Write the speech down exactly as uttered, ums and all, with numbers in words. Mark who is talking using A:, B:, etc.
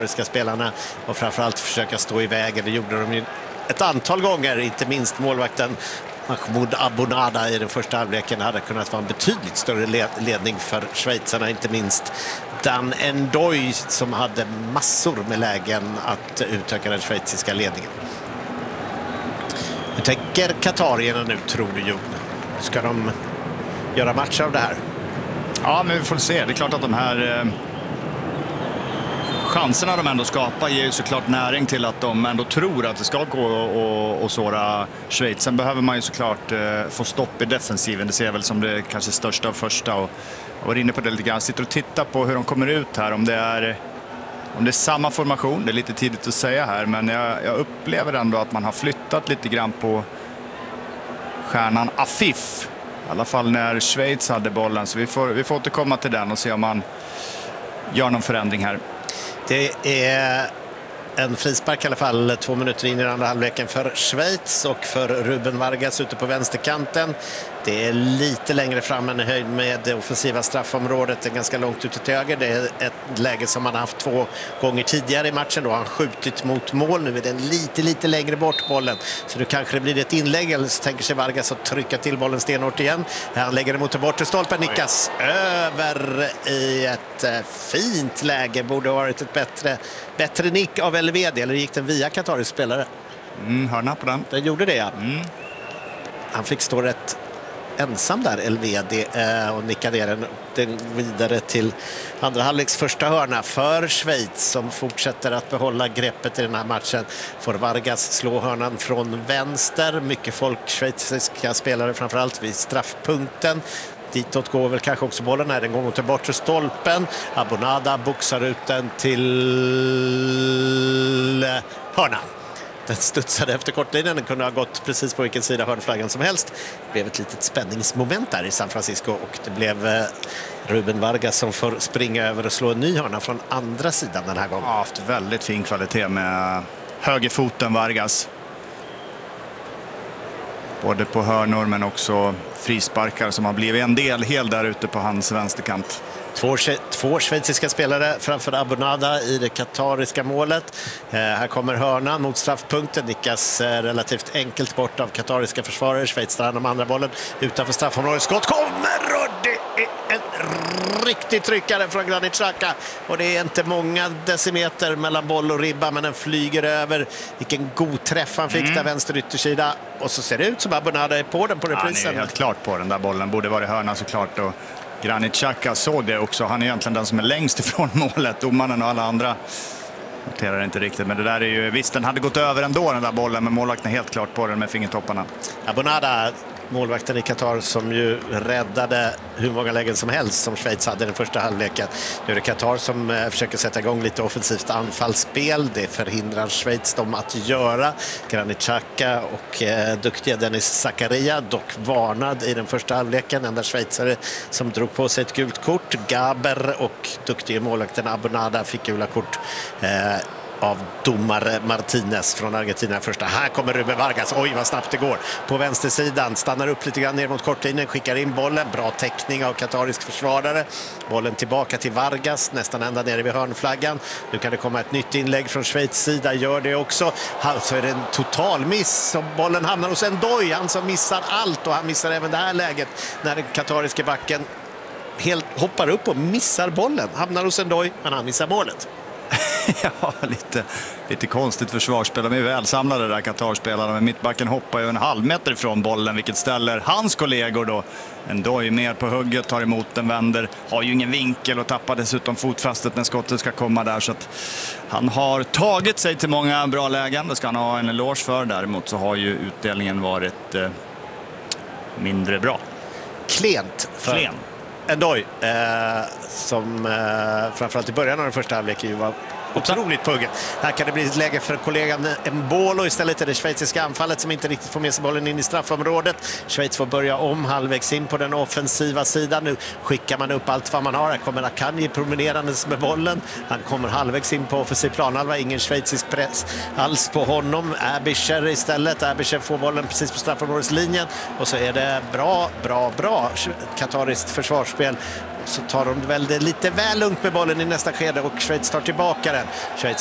A: ska spelarna och framförallt försöka stå i vägen. Det gjorde de ju ett antal gånger, inte minst målvakten Mahmoud Abonada i den första halvleken hade kunnat vara en betydligt större ledning för schweizarna, inte minst Dan N'Doy som hade massor med lägen att utöka den schweiziska ledningen. Hur tänker katarierna nu, tror du, Jon? Ska de göra match av det här?
B: Ja, men vi får se. Det är klart att de här eh, chanserna de ändå skapar ger ju såklart näring till att de ändå tror att det ska gå och, och såra Schweiz. Sen behöver man ju såklart eh, få stopp i defensiven. Det ser jag väl som det kanske största och första. Och jag var inne på det lite grann. Sitter och tittar på hur de kommer ut här. Om det är, om det är samma formation. Det är lite tidigt att säga här. Men jag, jag upplever ändå att man har flyttat lite grann på stjärnan Afif. I alla fall när Schweiz hade bollen. Så vi får, vi får återkomma till den och se om man gör någon förändring här.
A: Det är en frispark i alla fall två minuter in i den andra halvleken för Schweiz och för Ruben Vargas ute på vänsterkanten. Det är lite längre fram än i höjd med det offensiva straffområdet. Det är ganska långt ute till höger. Det är ett läge som man har haft två gånger tidigare i matchen. Då har han skjutit mot mål. Nu är den lite, lite längre bort bollen. Så nu kanske det blir ett inlägg. Eller så tänker sig Vargas att trycka till bollen stenhårt igen. Han lägger den mot den bortre stolpen. Nickas över i ett fint läge. Borde ha varit ett bättre, bättre nick av Elvedi. Eller gick den via Qataris spelare?
B: Mm, hörna på den.
A: Den gjorde det, ja.
B: Mm.
A: Han fick stå rätt ensam där, Elvedi, eh, och nickade ner den, den vidare till andra halvleks första hörna för Schweiz som fortsätter att behålla greppet i den här matchen. Får Vargas slå hörnan från vänster. Mycket folk, schweiziska spelare framförallt vid straffpunkten. Ditåt går väl kanske också bollen här. Den går mot den bortre stolpen. Abonada boxar ut den till hörna. Den studsade efter kortlinjen. Den kunde ha gått precis på vilken sida hörnflaggan som helst. Det blev ett litet spänningsmoment där i San Francisco och det blev Ruben Vargas som får springa över och slå en ny hörna från andra sidan den här gången.
B: Ja, haft väldigt fin kvalitet med högerfoten Vargas. Både på hörnor men också frisparkar som har blivit en del hel där ute på hans vänsterkant.
A: Två, två schweiziska spelare framför Abonada i det katariska målet. Eh, här kommer hörnan mot straffpunkten. Nickas eh, relativt enkelt bort av katariska försvarare. Schweiz tar hand om andra bollen utanför straffområdet. Skott kommer och det är en riktig tryckare från Granit Xhaka. Och det är inte många decimeter mellan boll och ribba, men den flyger över. Vilken god träff han fick mm. där vänster yttersida. Och så ser det ut som Abonada är på den på reprisen.
B: Han är helt klart på den där bollen. Borde vara hörna såklart. Och Granit Xhaka såg det också. Han är egentligen den som är längst ifrån målet. Domaren och alla andra noterar inte riktigt. Men det där är ju, visst, den hade gått över ändå den där bollen. Men målvakten är helt klart på den med fingertopparna.
A: Abonada, målvakten i Qatar, som ju räddade hur många lägen som helst som Schweiz hade i den första halvleken. Nu är det Qatar som eh, försöker sätta igång lite offensivt anfallsspel. Det förhindrar Schweiz dem att göra. Granit Xhaka och eh, duktiga Dennis Zakaria dock varnad i den första halvleken. Enda schweizare som drog på sig ett gult kort. Gaber och duktiga målvakten Abonada fick gula kort eh, av domare Martinez från Argentina första. Här kommer Ruben Vargas. Oj, vad snabbt det går. På vänstersidan stannar upp lite grann ner mot kortlinjen, skickar in bollen. Bra täckning av katarisk försvarare. Bollen tillbaka till Vargas, nästan ända nere vid hörnflaggan. Nu kan det komma ett nytt inlägg från Schweiz sida, gör det också. Alltså är det en total miss och bollen hamnar hos N'Doy, han som missar allt, och han missar även det här läget när den katariska backen helt hoppar upp och missar bollen. Hamnar hos N'Doy, men han missar målet.
B: Ja, lite, lite konstigt försvarsspel. De är välsamlade där, Qatar-spelarna. Men mittbacken hoppar ju en halv meter ifrån bollen, vilket ställer hans kollegor då. N'Doy mer på hugget, tar emot den, vänder. Har ju ingen vinkel och tappar dessutom fotfästet när skottet ska komma där. Så att han har tagit sig till många bra lägen. Det ska han ha en eloge för. Däremot så har ju utdelningen varit eh, mindre bra.
A: Klent för
B: Klen.
A: N'Doy, eh, som eh, framförallt i början av den första halvleken var otroligt pugget. Här kan det bli ett läge för kollegan Mbolo. Istället är det schweiziska anfallet som inte riktigt får med sig bollen in i straffområdet. Schweiz får börja om halvvägs in på den offensiva sidan. Nu skickar man upp allt vad man har. Här kommer Akanji promenerandes med bollen. Han kommer halvvägs in på offensiv planhalva. Ingen schweizisk press alls på honom. Aebischer istället. Aebischer får bollen precis på straffområdeslinjen. Och så är det bra, bra, bra katariskt försvarsspel. Så tar de väl det lite väl lugnt med bollen i nästa skede och Schweiz tar tillbaka den. Schweiz